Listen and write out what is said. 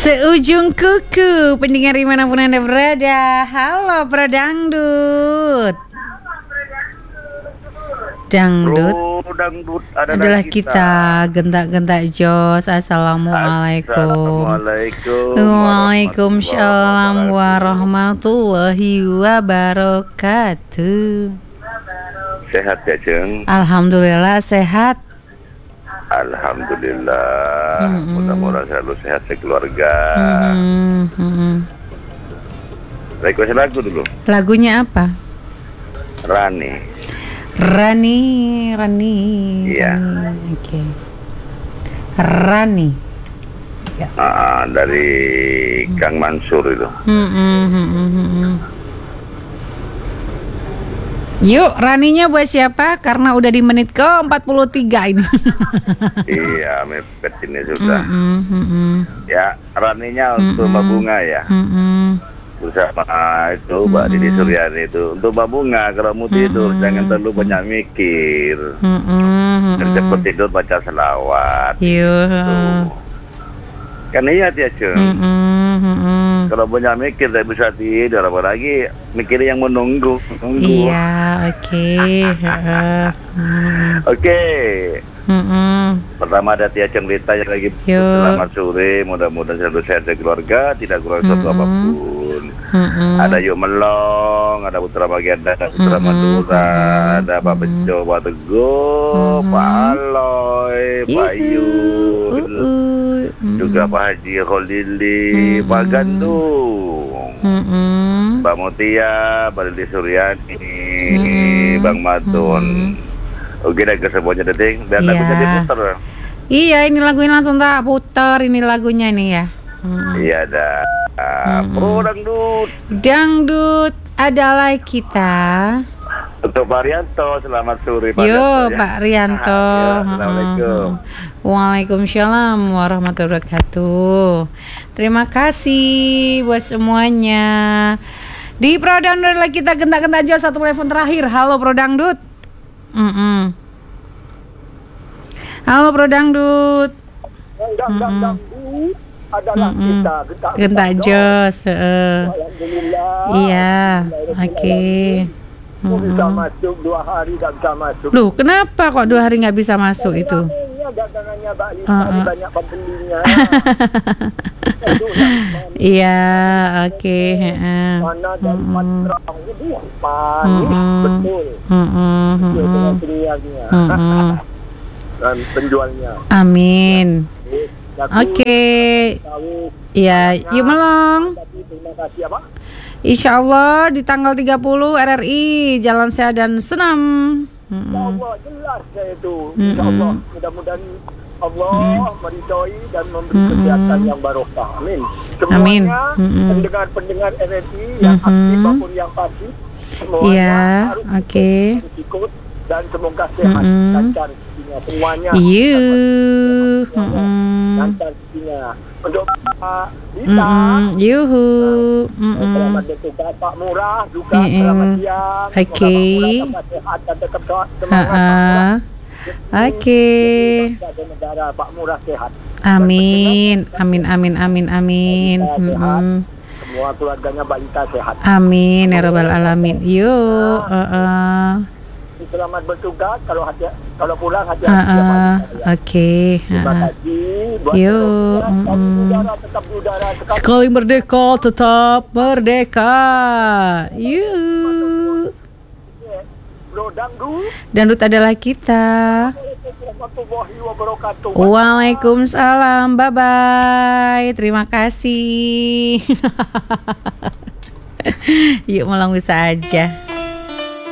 Seujung kuku, pendengar dimanapun Anda berada. Halo Bro Dangdut. Dangdut adalah kita. Gentak-gentak jos. Assalamualaikum. Waalaikumsalam warahmatullahi wabarakatuh. Sehat ya, Ceng? Alhamdulillah sehat. Alhamdulillah. Mudah-mudahan selalu sehat sekeluarga. Request lagu dulu. Lagunya apa? Rani. Iya. Oke. Rani. Ya. Dari Kang Mansur itu. Yuk, Raninya buat siapa? Karena udah di menit ke-43 ini. Iya, mepet ini sudah. Ya, Raninya untuk Mbak Bunga ya. Bersama itu Mbak Didi Suryani itu. Untuk Mbak Bunga, kalau mau tidur jangan terlalu banyak mikir. Dan cepat tidur baca selawat. Kan iya dia, Ceng. Kalau banyak mikir tidak bisa tidur, apalagi mikir yang menunggu. Iya, oke. Oke. Pertama ada Tia Cenglita yang lagi selamat sore, mudah-mudahan selalu sehat keluarga, tidak kurang suatu apapun. Ada Yuk Melong, ada Putra Bagianda, ada Putra Madura, ada Pak Bejo, Pak Teguh, Pak Aloy, Pak Yul, juga Pak Haji Kholili, Pak Gandung, Mbak Mutia, Mbak Didi Suryani, Bang Matun. Oke, dah ke semuanya deting, biar lagunya diputar. Iya, ini lagunya langsung tak putar, ini lagunya nih ya. Iya dah. Pro Dangdut. Dangdut adalah kita. Untuk Pak Rianto, selamat sore Pak Rianto. Yo, Pak Rianto. Assalamualaikum. Waalaikumsalam warahmatullahi wabarakatuh. Terima kasih buat semuanya. Di Pro Dangdut adalah kita, gentak-gentak aja satu telepon terakhir. Halo Pro Dangdut. Halo Pro Dangdut. Adalah kita gentak jos. Iya, oke. Bisa masuk 2 hari tak bisa masuk. Loh, kenapa kok 2 hari nggak bisa masuk itu? Dagangannya Mbak Lisa banyak pembelinya. Iya, oke. Mana dari Patrang itu betul. Dan penjualnya. Amin. Oke. Ya, Yuk Melong. Terima kasih apa? Insya Allah di tanggal 30 RRI Jalan Sehat dan Senam. Insya Allah jelas itu. Insya Allah mudah-mudahan Allah meridhoi dan memberi kesehatan yang barokah. Amin. Semuanya pendengar-pendengar RRI yang aktif maupun yang pasif semuanya harus ikut dan semoga sehat lancar semuanya. Lancar rezekinya. Untuk Pak Dita, selamat bertugas Pak Murah juga, selamat siang. Semoga sehat dan tetap semangat. Negara Pak Murah sehat. Amin. Semua keluarganya balita sehat. Amin ya rabbal alamin. Selamat bertugas, kalau pulang hati-hati. Oke. Terima kasih buat tetap di udara. Sekali merdeka tetap merdeka. Dangdut adalah kita. Waalaikumsalam. Bye bye. Terima kasih. Yuk Melong bisa aja.